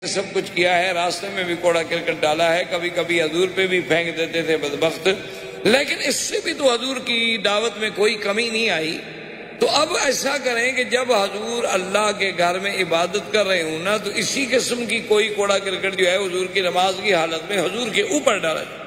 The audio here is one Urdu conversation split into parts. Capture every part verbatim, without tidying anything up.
سب کچھ کیا ہے، راستے میں بھی کوڑا کرکٹ ڈالا ہے، کبھی کبھی حضور پہ بھی پھینک دیتے تھے بدبخت، لیکن اس سے بھی تو حضور کی دعوت میں کوئی کمی نہیں آئی۔ تو اب ایسا کریں کہ جب حضور اللہ کے گھر میں عبادت کر رہے ہوں نا، تو اسی قسم کی کوئی کوڑا کرکٹ جو ہے حضور کی نماز کی حالت میں حضور کے اوپر ڈالا جائے۔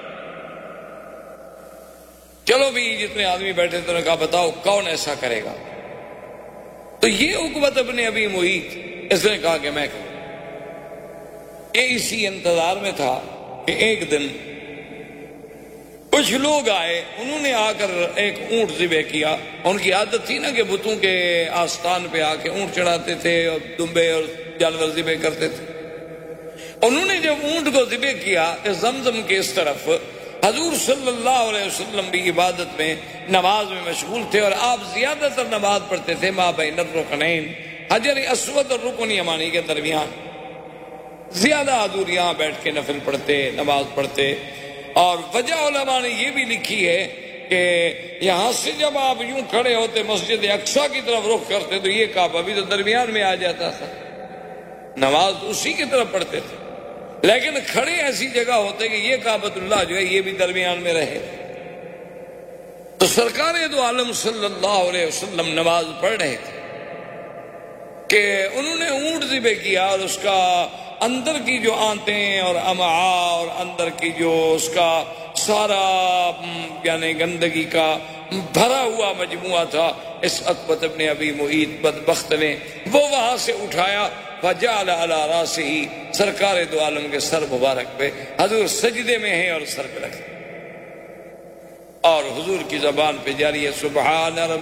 چلو بھی جتنے آدمی بیٹھے تو نے کہا بتاؤ کون ایسا کرے گا؟ تو یہ عقبۃ ابن ابی معیط، اس نے کہا کہ میں کروں۔ یہ اسی انتظار میں تھا کہ ایک دن کچھ لوگ آئے، انہوں نے آ کر ایک اونٹ ذبح کیا۔ ان کی عادت تھی نا کہ بتوں کے آستان پہ آ کے اونٹ چڑھاتے تھے اور دمبے اور جانور ذبح کرتے تھے۔ انہوں نے جب اونٹ کو ذبح کیا کہ زمزم کے اس طرف حضور صلی اللہ علیہ وسلم بھی عبادت میں نماز میں مشغول تھے، اور آپ زیادہ تر نماز پڑھتے تھے ما بین الرکنین، حجر اسود اور رکن یمانی کے درمیان۔ زیادہ حضور یہاں بیٹھ کے نفل پڑھتے، نماز پڑھتے، اور وجہ علماء نے یہ بھی لکھی ہے کہ یہاں سے جب آپ یوں کھڑے ہوتے مسجد اقصیٰ کی طرف رخ کرتے تو یہ کعبہ بھی تو درمیان میں آ جاتا تھا، نماز اسی کی طرف پڑھتے تھے، لیکن کھڑے ایسی جگہ ہوتے کہ یہ کعبۃ اللہ جو ہے یہ بھی درمیان میں رہے۔ تو سرکار دو عالم صلی اللہ علیہ وسلم نماز پڑھ رہے تھے کہ انہوں نے اونٹ ذبح کیا، اور اس کا اندر کی جو آنتیں اور امعاء اور اندر کی جو اس کا سارا یعنی گندگی کا بھرا ہوا مجموعہ تھا، اس عقبۃ ابن ابی معیط بدبخت نے وہ وہاں سے اٹھایا، فجعل علی راسہ، سرکار دو عالم کے سر مبارک پہ، حضور سجدے میں ہیں اور سر پہ رکھتے، اور حضور کی زبان پہ جاری ہے سبحان رب